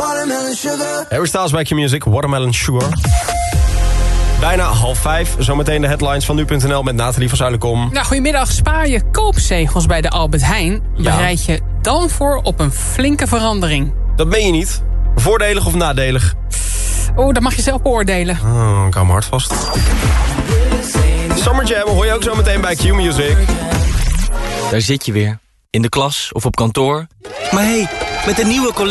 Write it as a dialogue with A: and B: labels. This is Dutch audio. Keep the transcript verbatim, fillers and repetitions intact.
A: Harry Styles bij Q-Music, Watermelon Sugar. Bijna half vijf, zometeen de headlines van nu punt n l met Nathalie van Zuilenkom.
B: Nou, goedemiddag. Spaar je koopzegels bij de Albert Heijn.
A: Ja.
B: Bereid je dan voor op een flinke verandering.
A: Dat meen je niet. Voordelig of nadelig?
B: Oh, dat mag je zelf beoordelen.
A: Oh, ik hou me hard vast. Summer Jam hoor je ook zo meteen bij Q-Music.
C: Daar zit je weer. In de klas of op kantoor. Maar hé, hey, met een nieuwe collega